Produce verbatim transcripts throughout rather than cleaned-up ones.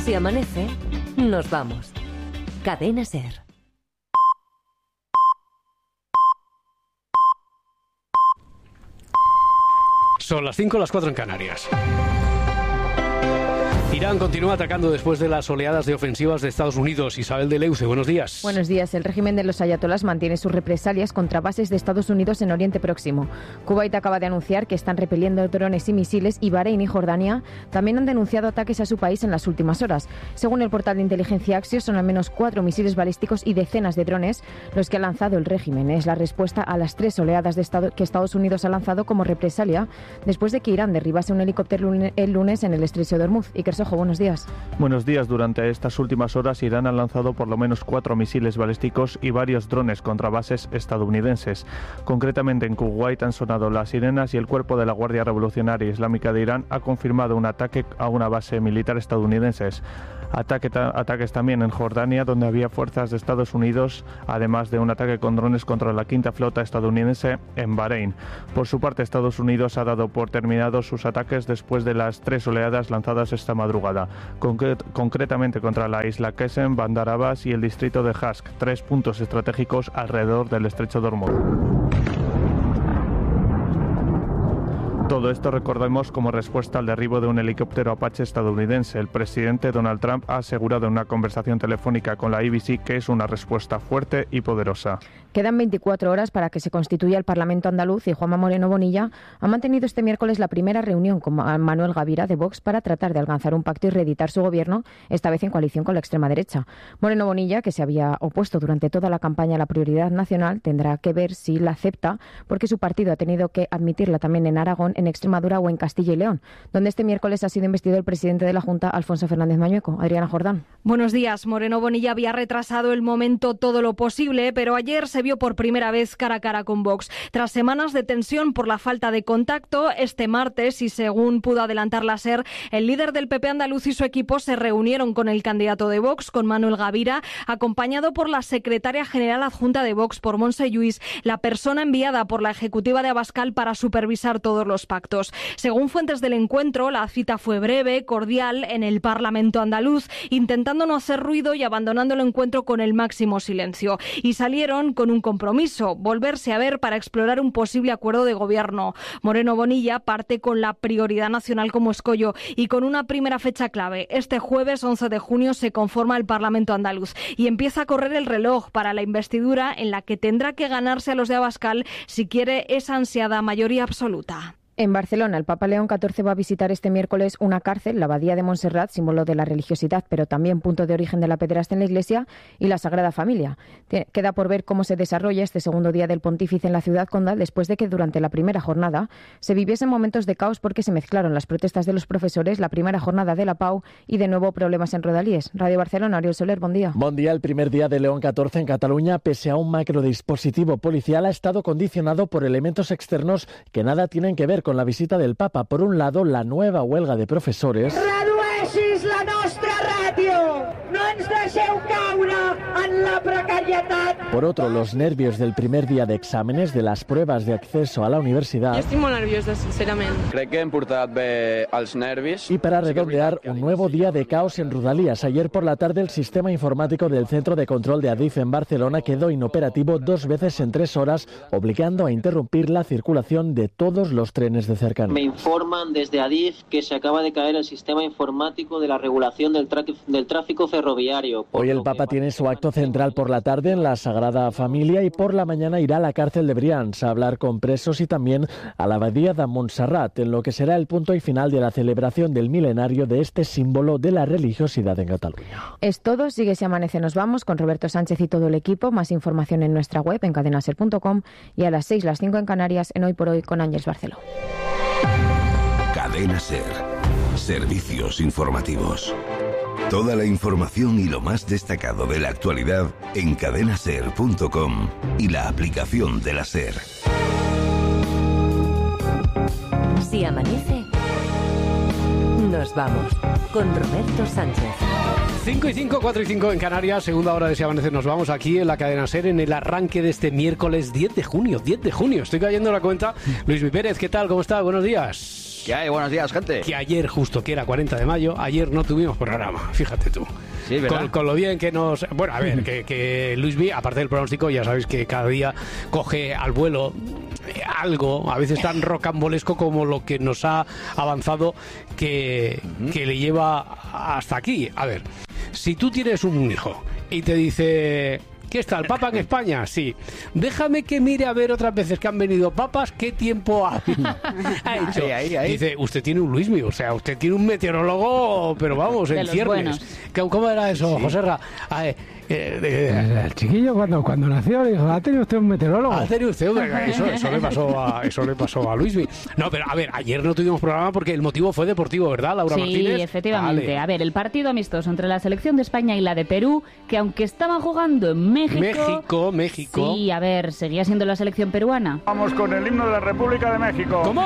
Si amanece, nos vamos. Cadena SER. Son las cinco, las cuatro en Canarias. Irán continúa atacando después de las oleadas de ofensivas de Estados Unidos. Isabel de Leuce, buenos días. Buenos días. El régimen de los ayatolás mantiene sus represalias contra bases de Estados Unidos en Oriente Próximo. Kuwait acaba de anunciar que están repeliendo drones y misiles y Bahrein y Jordania también han denunciado ataques a su país en las últimas horas. Según el portal de inteligencia Axios, son al menos cuatro misiles balísticos y decenas de drones los que ha lanzado el régimen. Es la respuesta a las tres oleadas de estado que Estados Unidos ha lanzado como represalia después de que Irán derribase un helicóptero el lunes en el estrecho de Hormuz. Iker Sojo, buenos días. Buenos días. Durante estas últimas horas, Irán ha lanzado por lo menos cuatro misiles balísticos y varios drones contra bases estadounidenses. Concretamente en Kuwait han sonado las sirenas y el cuerpo de la Guardia Revolucionaria Islámica de Irán ha confirmado un ataque a una base militar estadounidense. Ataque ta- ataques también en Jordania, donde había fuerzas de Estados Unidos, además de un ataque con drones contra la quinta flota estadounidense en Bahrein. Por su parte, Estados Unidos ha dado por terminados sus ataques después de las tres oleadas lanzadas esta madrugada, concret- concretamente contra la isla Qesem, Bandar Abbas y el distrito de Hask, tres puntos estratégicos alrededor del estrecho de Hormuz. Todo esto recordemos como respuesta al derribo de un helicóptero Apache estadounidense. El presidente Donald Trump ha asegurado en una conversación telefónica con la A B C que es una respuesta fuerte y poderosa. Quedan veinticuatro horas para que se constituya el Parlamento andaluz y Juanma Moreno Bonilla ha mantenido este miércoles la primera reunión con Manuel Gavira de Vox para tratar de alcanzar un pacto y reeditar su gobierno, esta vez en coalición con la extrema derecha. Moreno Bonilla, que se había opuesto durante toda la campaña a la prioridad nacional, tendrá que ver si la acepta, porque su partido ha tenido que admitirla también en Aragón, en Extremadura o en Castilla y León, donde este miércoles ha sido investido el presidente de la Junta, Alfonso Fernández Mañueco. Adriana Jordán. Buenos días. Moreno Bonilla había retrasado el momento todo lo posible, pero ayer se vio por primera vez cara a cara con Vox. Tras semanas de tensión por la falta de contacto, este martes, y según pudo adelantar la SER, el líder del P P andaluz y su equipo se reunieron con el candidato de Vox, con Manuel Gavira, acompañado por la secretaria general adjunta de Vox, por Montse Lluís, la persona enviada por la ejecutiva de Abascal para supervisar todos los pactos. Según fuentes del encuentro, la cita fue breve, cordial, en el Parlamento andaluz, intentando no hacer ruido y abandonando el encuentro con el máximo silencio. Y salieron con un compromiso, volverse a ver para explorar un posible acuerdo de gobierno. Moreno Bonilla parte con la prioridad nacional como escollo y con una primera fecha clave. Este jueves once de junio se conforma el Parlamento andaluz y empieza a correr el reloj para la investidura en la que tendrá que ganarse a los de Abascal si quiere esa ansiada mayoría absoluta. En Barcelona, el Papa León catorce va a visitar este miércoles una cárcel, la Abadía de Montserrat, símbolo de la religiosidad, pero también punto de origen de la pederastia en la Iglesia, y la Sagrada Familia. Queda por ver cómo se desarrolla este segundo día del pontífice en la ciudad condal, después de que durante la primera jornada se viviesen momentos de caos porque se mezclaron las protestas de los profesores, la primera jornada de la Pau y de nuevo problemas en Rodalies. Radio Barcelona, Oriol Soler, buen día. Buen día. El primer día de León catorce en Cataluña, pese a un macrodispositivo policial, ha estado condicionado por elementos externos que nada tienen que ver con la visita del Papa. Por un lado, la nueva huelga de profesores. Redueixis la nostra ràtio! No ens deixeu caure en la precarietat! Por otro, los nervios del primer día de exámenes de las pruebas de acceso a la universidad. Jo estic molt nerviosa, sincerament. Crec que hem portat bé els nervis. Y para redondear, un nuevo día de caos en Rodalies. Ayer por la tarde, el sistema informático del Centro de Control de Adif en Barcelona quedó inoperativo dos veces en tres horas, obligando a interrumpir la circulación de todos los trenes de cercanía. Me informan desde Adif que se acaba de caer el sistema informático de la regulación del, del tráfico ferroviario. Hoy el Papa tiene su acto central por la tarde en la Sagrada Familia y por la mañana irá a la cárcel de Brians a hablar con presos y también a la Abadía de Montserrat, en lo que será el punto y final de la celebración del milenario de este símbolo de la religiosidad en Cataluña. Es todo, sigue Si Amanece Nos Vamos con Roberto Sánchez y todo el equipo. Más información en nuestra web en cadena ser punto com y a las seis, las cinco en Canarias en Hoy por Hoy con Ángeles Barceló. Cadena SER. Servicios informativos. Toda la información y lo más destacado de la actualidad en cadena ser punto com y la aplicación de la SER. Si amanece, nos vamos con Roberto Sánchez. cinco y cinco, cuatro y cinco en Canarias, segunda hora de Si Amanece. Nos vamos aquí en la cadena SER en el arranque de este miércoles diez de junio. diez de junio, estoy cayendo la cuenta. Luis Mi Pérez, ¿qué tal? ¿Cómo está? Buenos días. ¿Qué hay? Buenos días, gente. Que ayer, justo que era cuarenta de mayo, ayer no tuvimos programa, fíjate tú. Sí, ¿verdad? Con, con lo bien que nos... Bueno, a ver, que, que Luismi, aparte del pronóstico, ya sabéis que cada día coge al vuelo algo, a veces tan rocambolesco como lo que nos ha avanzado, que, uh-huh. que le lleva hasta aquí. A ver, si tú tienes un hijo y te dice... ¿Qué está el Papa en España? Sí. Déjame que mire a ver otras veces que han venido papas, ¿qué tiempo ha, ha hecho? Ahí, ahí, ahí. Dice, usted tiene un Luismi, o sea, usted tiene un meteorólogo, pero vamos, en ciernes. ¿Cómo era eso, sí. Joserra? A ver, eh, eh, el chiquillo cuando, cuando nació dijo, ¿ha tenido usted un meteorólogo? ¿Ha tenido usted? Eso, eso, le pasó a, eso le pasó a Luismi. No, pero a ver, ayer no tuvimos programa porque el motivo fue deportivo, ¿verdad, Laura sí, Martínez? Sí, efectivamente. Vale. A ver, el partido amistoso entre la selección de España y la de Perú, que aunque estaban jugando en México... México, México. Sí, a ver, seguía siendo la selección peruana. Vamos con el himno de la República de México. ¿Cómo?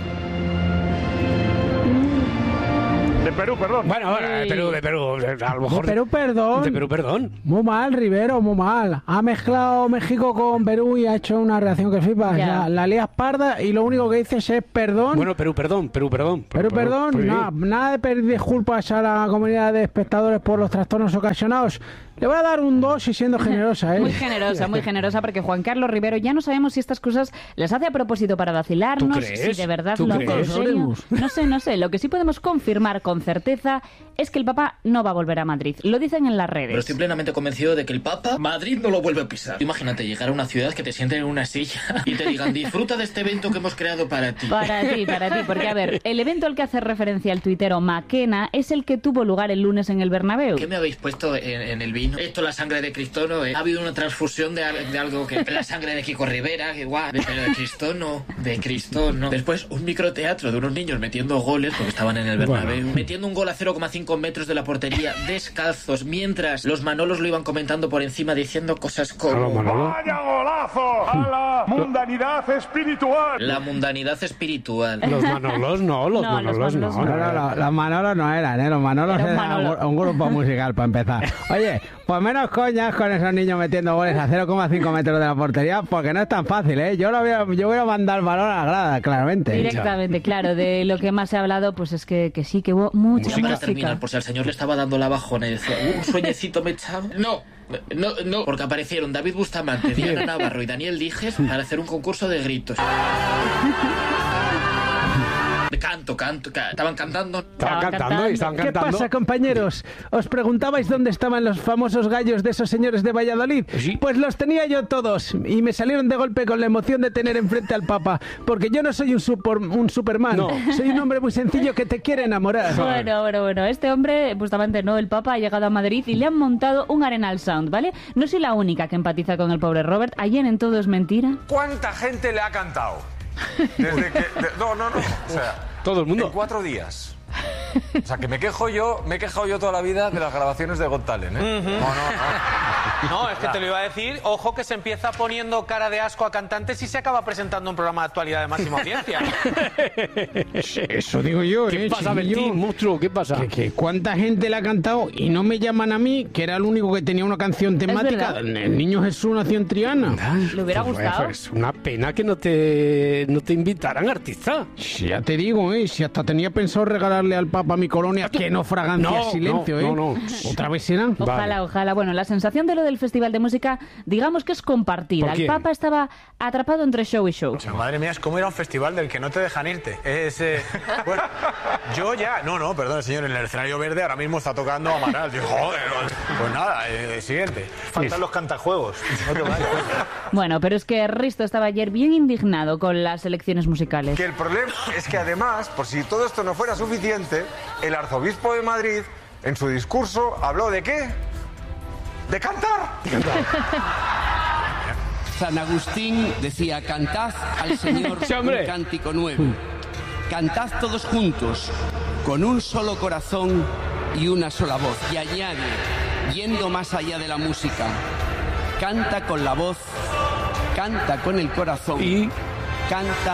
De Perú, perdón. Bueno, bueno, de Perú, de Perú. A lo mejor de Perú, perdón. De Perú, perdón. Muy mal, Rivero, muy mal. Ha mezclado México con Perú y ha hecho una reacción que flipas. La, la lías parda y lo único que dices es perdón. Bueno, Perú, perdón, Perú, perdón. Perú, perdón. Perú, nada, nada de pedir disculpas a la comunidad de espectadores por los trastornos ocasionados. Le voy a dar un dos y siendo generosa, ¿eh? Muy generosa, muy generosa, porque Juan Carlos Rivero ya no sabemos si estas cosas las hace a propósito para vacilarnos, ¿Tú crees? si de verdad ¿Tú lo crees? hace en serio. No sé, no sé. Lo que sí podemos confirmar con certeza es que el Papa no va a volver a Madrid. Lo dicen en las redes. Pero estoy plenamente convencido de que el Papa Madrid no lo vuelve a pisar. Imagínate llegar a una ciudad que te sienten en una silla y te digan, disfruta de este evento que hemos creado para ti. Para ti, para ti, porque a ver, el evento al que hace referencia el tuitero Maquena es el que tuvo lugar el lunes en el Bernabéu. ¿Qué me habéis puesto en, en el vino? Esto, la sangre de Cristo, ¿no? ¿Eh? Ha habido una transfusión de, de algo que... La sangre de Kiko Rivera, que guau, de, pero de Cristo no, de Cristo no. Después, un microteatro de unos niños metiendo goles, porque estaban en el Bernabéu, bueno. metiendo un gol a cero coma cinco metros de la portería, descalzos, mientras los Manolos lo iban comentando por encima, diciendo cosas como... ¡Vaya golazo! ¡A la mundanidad espiritual! La mundanidad espiritual. Los Manolos no, los no, Manolos los no. Manolos no, no, no, no, los Manolos no eran, ¿eh? Los Manolos Era un eran Manolo. un, un grupo musical, para empezar. Oye, pues menos coñas con esos niños metiendo goles a cero coma cinco metros de la portería, porque no es tan fácil, ¿eh? Yo lo voy a, yo voy a mandar el balón a la grada, claramente. Directamente, claro. De lo que más se ha hablado, pues es que, que sí, que hubo mucha música. Para música. terminar, por si al señor le estaba dando la bajona y decía, un sueñecito me echaba. No, no, no, porque aparecieron David Bustamante, Diana Navarro y Daniel Dijes para hacer un concurso de gritos. Canto, canto, ca estaban cantando. Estaban cantando y estaban cantando. ¿Qué pasa, compañeros? ¿Os preguntabais dónde estaban los famosos gallos de esos señores de Valladolid? Sí. Pues los tenía yo todos y me salieron de golpe con la emoción de tener enfrente al Papa, porque yo no soy un, super, un Superman, no. soy un hombre muy sencillo que te quiere enamorar. Bueno, bueno, bueno, este hombre, justamente no, el Papa ha llegado a Madrid y le han montado un Arenal Sound, ¿vale? No soy la única que empatiza con el pobre Robert. Ayer en Todo es Mentira. ¿Cuánta gente le ha cantado? Desde que... De, no, no, no, o sea... Todo el mundo. En cuatro días. O sea, que me quejo yo, me he quejado yo toda la vida de las grabaciones de Got Talent, ¿eh? Uh-huh. No, no, no. No, es que te lo iba a decir. Ojo que se empieza poniendo cara de asco a cantantes y se acaba presentando un programa de actualidad de máxima audiencia. Eso digo yo, ¿Qué ¿eh? pasa, Bertín, monstruo? ¿Qué pasa? Que, que cuánta gente le ha cantado y no me llaman a mí, que era el único que tenía una canción temática. El niño Jesús nació en Triana. ¿Le hubiera pues, gustado? Pues una pena que no te, no te invitaran, artista. Sí, ya te digo, ¿eh? Si hasta tenía pensado regalarle al Papa mi colonia, que no fragancia, no, silencio, no, ¿eh? No, no. ¿Otra vez será? Ojalá, vale. ojalá. Bueno, la sensación de lo del Festival de Música, digamos que es compartida. El Papa estaba atrapado entre show y show. O sea, madre mía, es como ir a un festival del que no te dejan irte. Es, eh... bueno, yo ya... No, no, perdón, señor, en el escenario verde ahora mismo está tocando Amaral. Yo, joder, pues nada, eh, siguiente. Faltan sí. los cantajuegos. No te vayas. Bueno, pero es que Risto estaba ayer bien indignado con las elecciones musicales. Que el problema es que además, por si todo esto no fuera suficiente, el arzobispo de Madrid, en su discurso, habló de ¿qué? ¡De cantar! De cantar. San Agustín decía, cantad al Señor sí, un cántico nuevo. Cantad todos juntos, con un solo corazón y una sola voz. Y añade, yendo más allá de la música, canta con la voz, canta con el corazón, y canta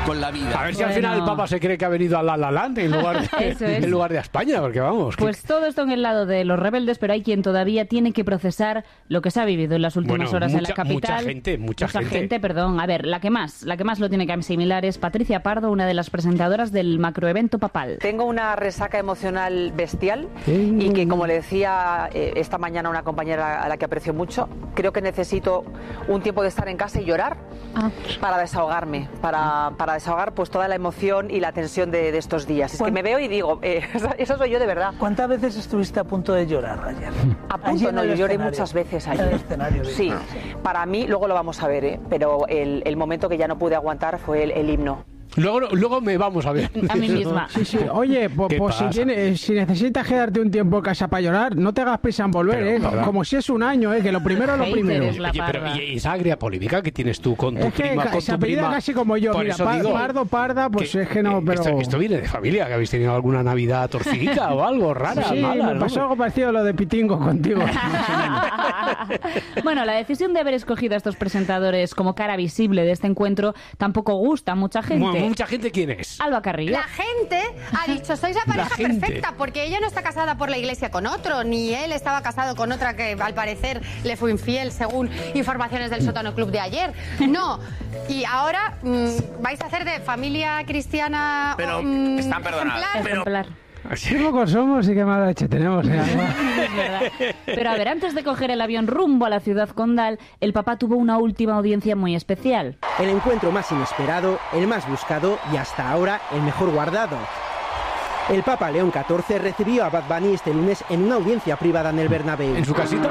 con la vida. A ver si al Bueno. final el Papa se cree que ha venido a La La Land en lugar de, Eso es. en lugar de a España, porque vamos. que- Pues todo esto en el lado de los rebeldes, pero hay quien todavía tiene que procesar lo que se ha vivido en las últimas Bueno, horas en mucha- la capital. mucha gente, mucha gente. perdón. A ver, la que más, la que más lo tiene que asimilar es Patricia Pardo, una de las presentadoras del macroevento papal. Tengo una resaca emocional bestial y que, como le decía eh, esta mañana a una compañera a la que aprecio mucho, creo que necesito un tiempo de estar en casa y llorar para desahogarme, para, para desahogar pues toda la emoción y la tensión de, de estos días. Es que me veo y digo, eh, eso soy yo de verdad. ¿Cuántas veces estuviste a punto de llorar ayer? A punto, Ayer en no, el yo lloré escenario. muchas veces En el ayer. escenario, digo. Sí, para mí, luego lo vamos a ver, ¿eh? Pero el, el momento que ya no pude aguantar fue el, el himno. Luego, luego me vamos a ver. A mí misma. Sí, sí. Oye, pues, ¿Qué pues si, pasa? tienes, si necesitas quedarte un tiempo en casa para llorar, no te hagas prisa en volver, Pero, ¿eh? ¿verdad? Como si es un año, ¿eh? Que lo primero es lo Hater primero. es la Oye, pero parda. y esa agria polémica que tienes tú con tu Es que prima, ca- con se tu apellida prima. casi como yo, Por mira, eso pa- digo pardo, parda, pues que, es que no, eh, pero... Esto, esto viene de familia, que habéis tenido alguna Navidad torcidica o algo rara, Sí, mala, me ¿no? pasó algo parecido a lo de Pitingo contigo. Bueno, la decisión de haber escogido a estos presentadores como cara visible de este encuentro tampoco gusta a mucha gente. Mu- ¿Mucha gente quién es? Alba Carrillo. La gente ha dicho, sois la pareja gente. perfecta, porque ella no está casada por la iglesia con otro, ni él estaba casado con otra que al parecer le fue infiel, según informaciones del Sótano Club de ayer. No. Y ahora mm, vais a hacer de familia cristiana. Pero mm, están perdonados. ejemplar. Ejemplar. Qué pocos somos y qué mala leche tenemos, ¿eh? Es verdad. Pero a ver, antes de coger el avión rumbo a la ciudad condal, el Papa tuvo una última audiencia muy especial. El encuentro más inesperado, el más buscado y hasta ahora el mejor guardado. El Papa León catorce recibió a Bad Bunny este lunes en una audiencia privada en el Bernabéu. ¿En su casita?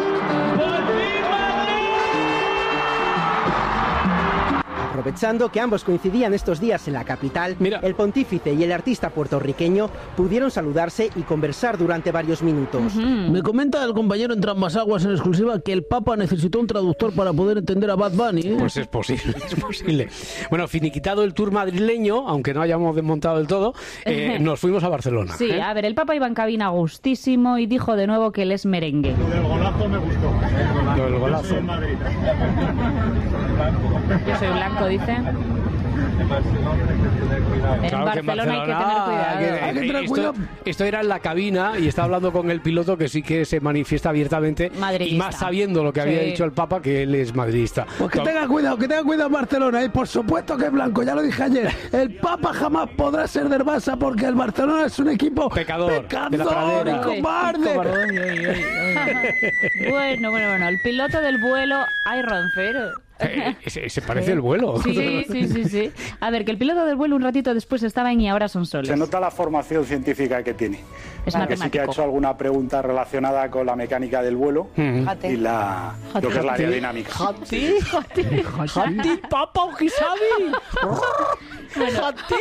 Aprovechando que ambos coincidían estos días en la capital, el pontífice y el artista puertorriqueño pudieron saludarse y conversar durante varios minutos. Me comenta el compañero en Trasmasaguas en exclusiva que el Papa necesitó un traductor para poder entender a Bad Bunny, ¿eh? Pues es posible, es posible. Bueno, finiquitado el tour madrileño, aunque no hayamos desmontado del todo, eh, nos fuimos a Barcelona. Sí, ¿eh? a ver, el Papa iba en cabina gustísimo y dijo de nuevo que él es merengue. El golazo me gustó. Lo del golazo. En Madrid. Yo soy blanco, dice. En Claro que en Barcelona hay que tener cuidado. que- Hay que tener esto, cuidado. esto era en la cabina y está hablando con el piloto que sí que se manifiesta abiertamente Madridista. y más sabiendo lo que había Sí. dicho el Papa, que él es madridista. Pues que tenga cuidado, que tenga cuidado Barcelona, y por supuesto que es blanco, ya lo dije ayer. El Papa jamás podrá ser del Barça porque el Barcelona es un equipo Pecador, pecador de la pradera. y cobarde. Bueno, bueno, bueno, el piloto del vuelo, ay, Roncero. Eh, se, se parece el vuelo. Sí, sí, sí, sí. A ver, que el piloto del vuelo un ratito después estaba en Y ahora son soles. Se nota la formación científica que tiene. Es que sí que ha matemático. hecho alguna pregunta relacionada con la mecánica del vuelo Fíjate. y la, lo que es la aerodinámica. Jati, Jati, Jati, Papa, ¿qué sabe? Bueno,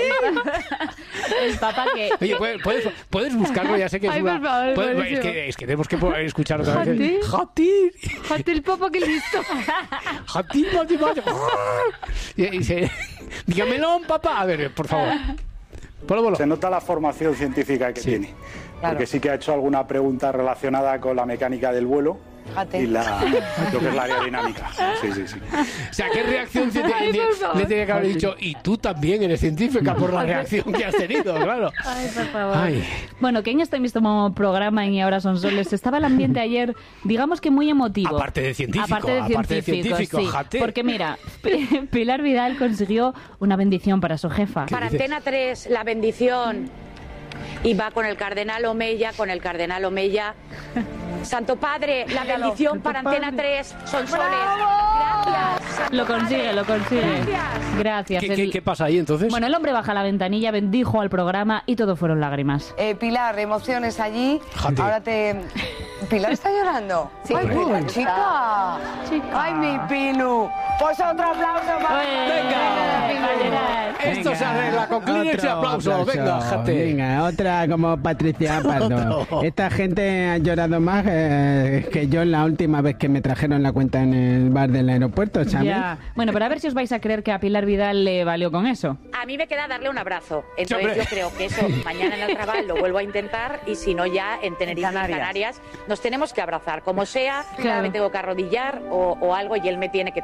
el Papa que... Oye, ¿puedes, puedes, puedes buscarlo? Ya sé que es Ay, una... por favor, puedes- buenísimo. es, que, es que tenemos que poder escuchar otra vez. Jati. el- Jati. Jati, el Papa que listo. Jati, Jati, Jati. Y- y se- Dígamelo, papá. A ver, por favor. Ponlo, ponlo. Se nota la formación científica que tiene. Porque sí que ha hecho alguna pregunta relacionada con la mecánica del vuelo y la, lo que es la aerodinámica. Sí, sí, sí. O sea, ¿qué reacción se te- Ay, por favor. le tenía que haber dicho? Y tú también eres científica por la reacción que has tenido, claro. Ay, por favor. Ay. Bueno, que en este mismo programa en Y ahora son soles estaba el ambiente ayer, digamos que muy emotivo. Aparte de científico, Aparte de aparte de científico, científico, sí. jate. Porque mira, P- Pilar Vidal consiguió una bendición para su jefa. Para Antena tres, la bendición. Y va con el cardenal Omeya, con el cardenal Omeya. Santo Padre, la bendición para Antena tres, son soles. Gracias. Lo consigue, lo consigue. Gracias. Gracias. ¿Qué, El- qué, qué pasa ahí entonces? Bueno, el hombre baja la ventanilla, bendijo al programa y todo fueron lágrimas. Eh, Pilar, emociones allí. Jate. Ahora te... ¿Pilar está llorando? Sí. Ay, Hombre. Pilar, chica. Ay, mi Pilu. Pues otro aplauso para... Venga. Esto se arregla con Kleenex y aplauso. Venga, jate. Venga, otra como Patricia Pardo. Otro. Esta gente ha llorado más eh, que yo la última vez que me trajeron la cuenta en el bar del aeropuerto, ¿sabes? Ya. Bueno, pero a ver si os vais a creer que a Pilar Vidal le valió con eso. A mí me queda darle un abrazo. Entonces Hombre. yo creo que eso mañana en el trabajo lo vuelvo a intentar y si no ya en Tenerife, en Canarias. Canarias, nos tenemos que abrazar. Como sea, Claro. me tengo que arrodillar o, o algo y él me tiene que tocar. Bueno,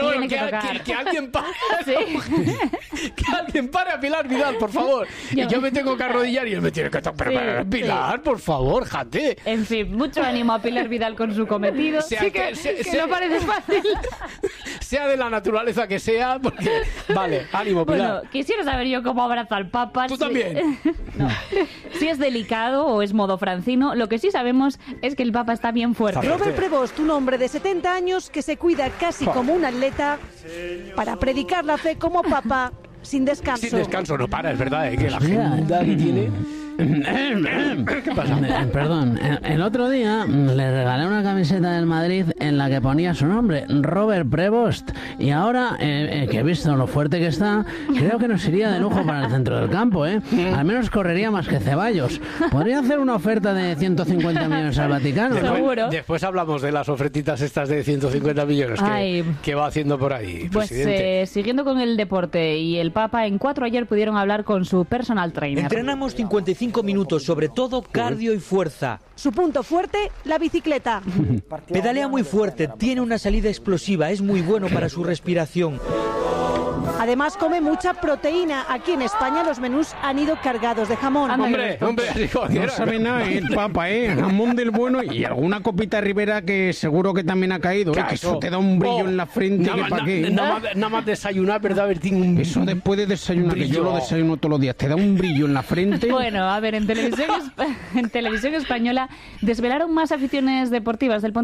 bueno, tiene que, que, tocar. que- que alguien pare. Sí. Que alguien pare a Pilar Vidal, por favor. Yo- Y yo me tengo que arrodillar y él me tiene que tocar. Sí, Pero, Pilar, sí. por favor, jate. En fin, mucho ánimo a Pilar Vidal con su cometido. Sea Sí que- que, se- que se- no parece fácil. Sea de la naturaleza que sea, porque... Vale, ánimo, Pilar. Bueno, quisiera saber yo cómo abraza al Papa. Tú Si- también. No. Si es delicado o es modo francino, lo que sí sabemos es que el Papa está bien fuerte. Robert Prevost, un hombre de setenta años que se cuida casi como un atleta para predicar la fe como papa sin descanso. Sin descanso no para, es verdad, ¿eh? Que la Mira. agenda que tiene... ¿Qué pasa? Eh, Perdón, el el otro día mm, le regalé una camiseta del Madrid en la que ponía su nombre, Robert Prevost. Y ahora eh, eh, que he visto lo fuerte que está, creo que nos iría de lujo para el centro del campo, ¿eh? Al menos correría más que Ceballos. Podría hacer una oferta de ciento cincuenta millones al Vaticano, ¿no? Después, después hablamos de las ofertitas estas de ciento cincuenta millones que, Ay. que va haciendo por ahí, Pues presidente. eh, siguiendo con el deporte y el Papa, en cuatro ayer pudieron hablar con su personal trainer. Entrenamos cincuenta y cinco minutos, sobre todo cardio y fuerza. Su punto fuerte, la bicicleta. Pedalea muy fuerte, tiene una salida explosiva, es muy bueno para su respiración. Además come mucha proteína. Aquí en España los menús han ido cargados de jamón. Hombre, hombre, así como No quiera. sabe nada el Papa, ¿eh? Jamón del bueno y alguna copita Ribera que seguro que también ha caído, ¿eh? Que eso te da un brillo Oh, en la frente nada que más- pa' qué. Nada más, nada más desayunar, ¿verdad, Bertín? Un- Eso después de desayunar, que yo brillo. lo desayuno todos los días, te da un brillo en la frente. Bueno, a ver, en televisión, espa- en televisión española desvelaron más aficiones deportivas del